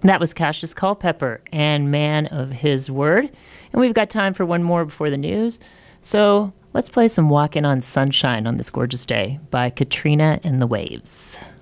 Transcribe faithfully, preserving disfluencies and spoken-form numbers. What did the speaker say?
That was Cassius Culpepper and Man of His Word. And we've got time for one more before the news. So let's play some Walkin' on Sunshine on this gorgeous day by Katrina and the Waves.